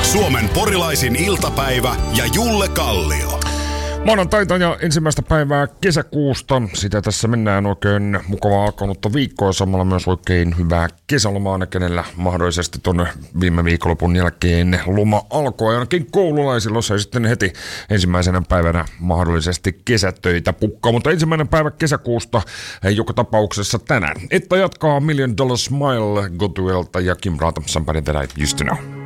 Suomen porilaisin iltapäivä ja Julle Kallio. Maanantaita ja ensimmäistä päivää kesäkuusta. Sitä tässä mennään, oikein mukavaa alkanutta viikkoa. Samalla myös oikein hyvää kesälomaa, kenellä mahdollisesti tuonne viime viikonlopun jälkeen loma alkoi. Ainakin koululaisilla se sitten heti ensimmäisenä päivänä mahdollisesti kesätöitä pukkaa. Mutta ensimmäinen päivä kesäkuusta joka tapauksessa tänään. Että jatkaa $1 Million Smile, Goodwillta ja Kim Brata, Somebody That I Used To Know.